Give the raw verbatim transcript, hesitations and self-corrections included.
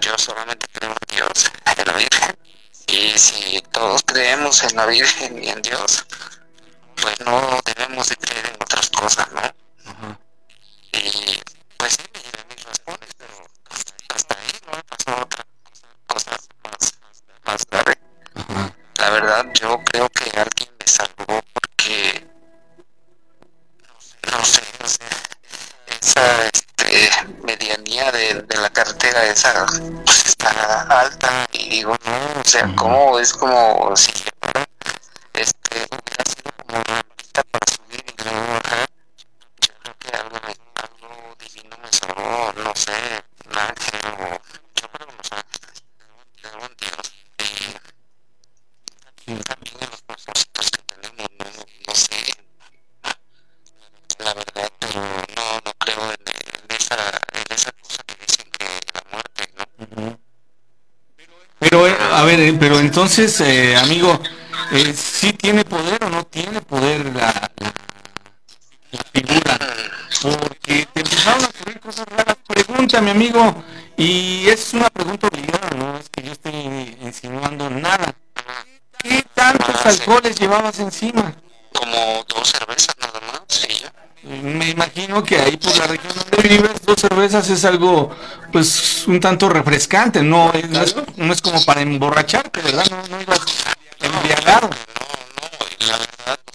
yo solamente creo en Dios, en la Virgen. Y si todos creemos en la Virgen y en Dios, pues no debemos de creer en otras cosas, ¿no? Ajá. Y pues sí, me llevé mis raspones, pero hasta, hasta ahí no me pasó otra cosa más, más grave. Ajá. La verdad, yo creo que alguien me salvó porque, no sé, o sea, esa este, medianía de, de la carretera esa pues está alta y digo, no, o sea, ¿cómo es como si este hubiera sido como una pista para subir y luego bajar? Yo creo que algo, me, algo divino me salvó, no sé, un ángel o yo creo que los ángeles, creo en Dios y también en los propósitos que tenemos, no, no sé, la verdad, pero no, no creo en, en esa, en esa cosa que dicen que la muerte, ¿no? Ujú. Pero, eh, a ver, eh, pero entonces, eh, amigo, eh, ¿sí tiene poder o no tiene poder la, la, la figura? Porque te empezaron a ocurrir cosas raras. Pregúntame, amigo, y es una pregunta obligada, no es que yo esté insinuando nada. ¿Qué tantos Ah, sí, alcoholes llevabas encima? como dos cervezas nada más y ya. Me imagino que ahí por la región donde vives, dos cervezas es algo, pues, un tanto refrescante, no es, no es, no es como para emborracharte, ¿verdad? No, no ibas No, claro embriagado. que no, no, y la verdad,